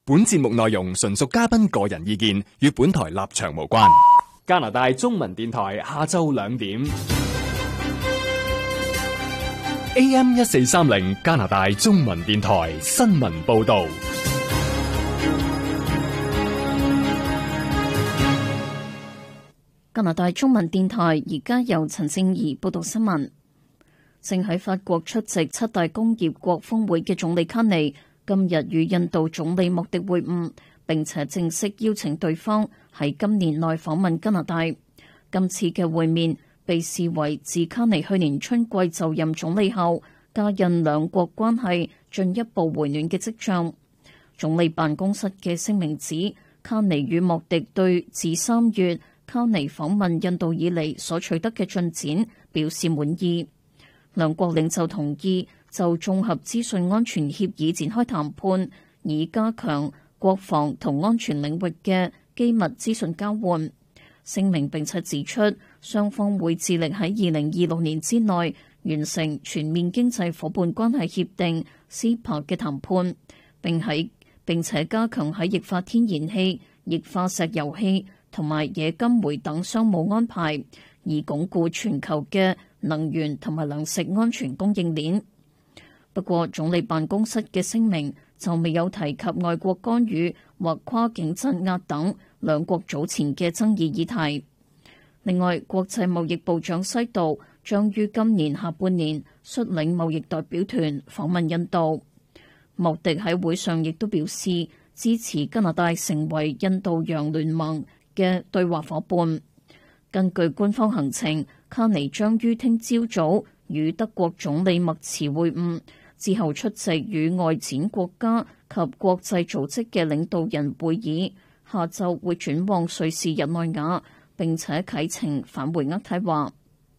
本節目內容純屬嘉賓個人意見，與本台立場無關。加拿大中文電台下晝2點，AM 1430加拿大中文電台新聞報道。 加拿大中文電台而家由陳靜儀報道新聞。正喺法國出席7大工業國峰會嘅總理卡尼今日與印度總理莫迪會晤，並且正式邀請對方喺今年內訪問加拿大。今次嘅會面被視為自卡尼去年春季就任總理後，加印兩國關係進一步回暖嘅跡象。總理辦公室嘅聲明指，卡尼與莫迪對自3月卡尼訪問印度以嚟所取得嘅進展表示滿意。兩國領袖同意就綜合資訊安全協議展開談判，以加強國防同安全領域嘅機密資訊交換。聲明並且指出，雙方會致力喺2026年之內完成全面經濟夥伴關係協定 CEPA 嘅談判，並且加強喺液化天然氣、液化石油氣同埋冶金煤等商務安排，以鞏固全球嘅能源同埋糧食安全供應鏈。不過，總理辦公室嘅聲明就未有提及外國干預或跨境鎮壓等兩國早前嘅爭議議題。另外，國際貿易部長西道將於今年下半年率領貿易代表團訪問印度。莫迪喺會上亦都表示支持加拿大成為印度洋聯盟嘅對話夥伴。根據官方行程，卡尼將於聽朝早與德國總理默茨會晤，之後出席與外展國家及國際組織嘅領導人會議，下晝會轉往瑞士日內瓦，並且啟程返回渥太華。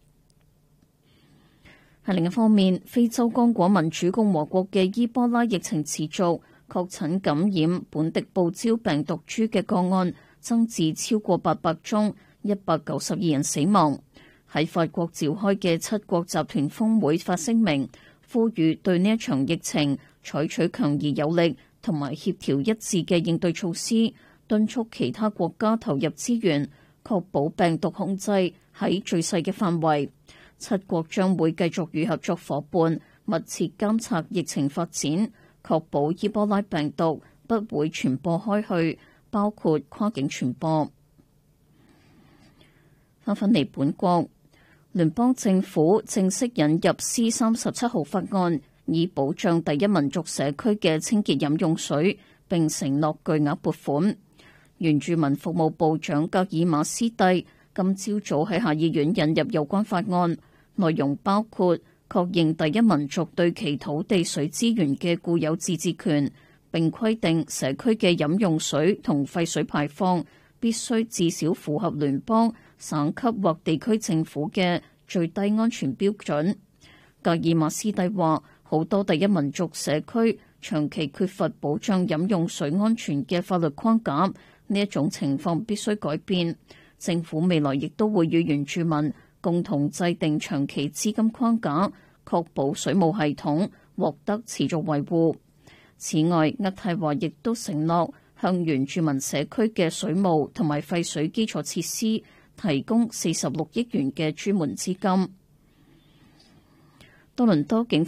喺另一方面，非洲剛果民主共和國嘅伊波拉疫情持續，確診感染本迪布焦病毒株嘅個案增至超過800宗，192人死亡。喺法國召開嘅7國集團峰會發聲明，呼籲對呢一場疫情採取強而有力同埋協調一致嘅應對措施，敦促其他國家投入資源，確保病毒控制喺最細嘅範圍。7國將會繼續與合作夥伴密切監察疫情發展，確保伊波拉病毒不會傳播開去，包括跨境傳播。返嚟本國，聯邦政府正式引入 C37號法案，以保障第一民族社區嘅清潔飲用水，並承諾巨額撥款。原住民服務部長格爾馬斯蒂今朝早喺下議院引入有關法案，內容包括確認第一民族對其土地水資源嘅固有自治權，並規定社區嘅飲用水同廢水排放必須至少符合聯邦、省級或地區政府嘅最低安全標準。格爾馬斯蒂話，好多第一民族社區長期缺乏保障飲用水安全嘅法律框架，呢一種情況必須改變。政府未來亦都會與原住民共同制定長期資金框架，確保水務系統獲得持續維護。此外，渥太華亦都承諾向原住民社區嘅水務同埋廢水基礎設施提供46億元嘅專門資金。多倫多警